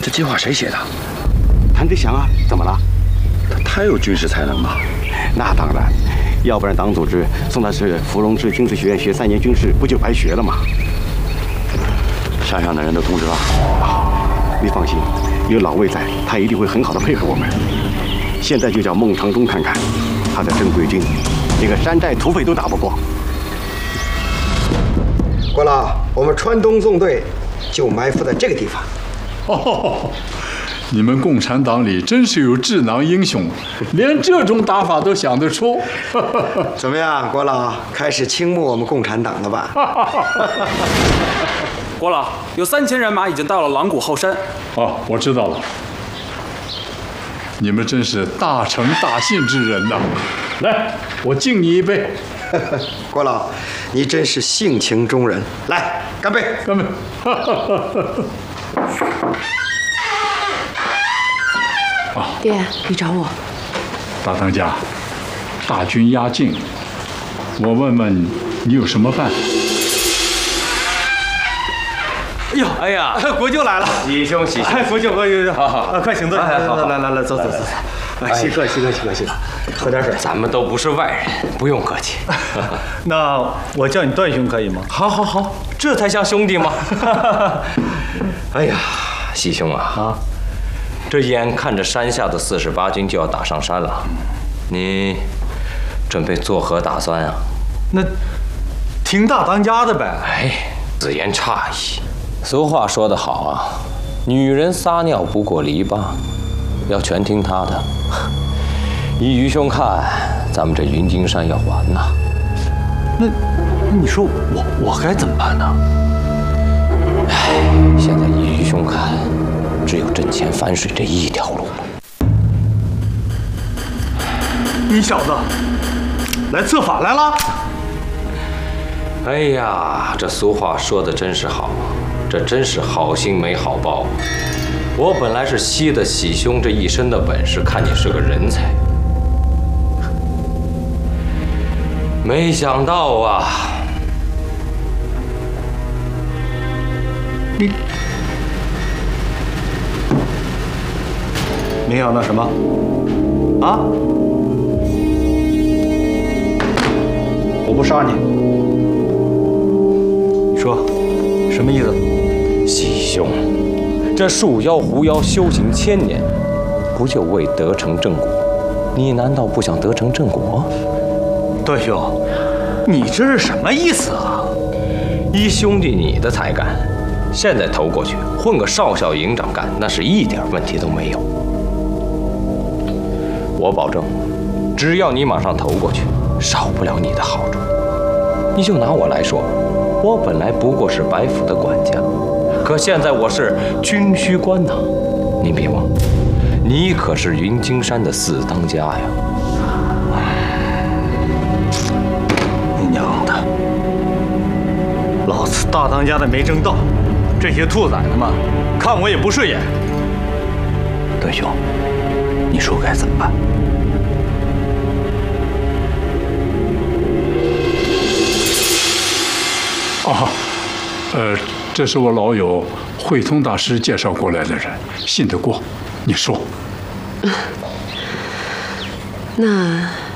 这计划谁写的？ 谭德祥啊，怎么了？ 他有军事才能吗？ 那当然，要不然党组织送他去芙蓉至军事学院学3年军事，不就白学了吗？ 山上的人都通知了。 你放心，有老魏在，他一定会很好的配合我们。现在就叫孟长忠看看，他在正规军连个山寨土匪都打不过。 郭老，我们川东纵队就埋伏在这个地方。 哦，你们共产党里真是有智囊英雄，连这种打法都想得出。 怎么样，郭老，开始倾慕我们共产党了吧？ 郭老，有3000人马已经到了狼谷后山。 哦，我知道了。你们真是大诚大信之人呐！来，我敬你一杯。 郭老，你真是性情中人。来，干杯！ 干杯！ 爹，你找我？ 大当家，大军压境，我问问你有什么办法？ 哎呀， 国舅来了！ 喜兄喜兄！ 国舅， 好， 快请坐。来，走。稀客，喝点水。 咱们都不是外人，不用客气。 那我叫你段兄可以吗？ 好，这才像兄弟吗？哎呀，喜兄啊，这眼看着山下的48军就要打上山了，你准备作何打算啊？ 那听大当家的呗。 哎，此言差矣。俗话说得好啊，女人撒尿不过篱笆，要全听她的。依于兄看，咱们这云金山要完呐。 那你说我该怎么办呢？ 哎，现在依于兄看，只有阵前反水这一条路了。 你小子来策反来了？ 哎呀，这俗话说的真是好，这真是好心没好报。我本来是惜得喜兄这一身的本事，看你是个人才，没想到啊， 没想到什么？啊？我不杀你，你说什么意思？ 喜兄，这树妖狐妖修行1000年，不就为得成正果？你难道不想得成正果？ 段兄，你这是什么意思啊？ 依兄弟你的才干，现在投过去混个少校营长干，那是一点问题都没有。我保证，只要你马上投过去，少不了你的好处。你就拿我来说，我本来不过是白府的管家，可现在我是军需官呐。您别忘，你可是云金山的4当家呀！ 你娘的！老子大当家的没争到，这些兔崽子们看我也不顺眼。段兄，你说该怎么办？ 这是我老友慧通大师介绍过来的人，信得过。你说。 那